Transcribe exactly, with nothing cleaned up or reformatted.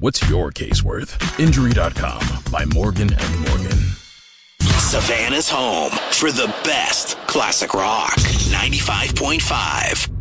What's your case worth? Injury dot com by Morgan and Morgan. Savannah's home for the best classic rock. ninety-five point five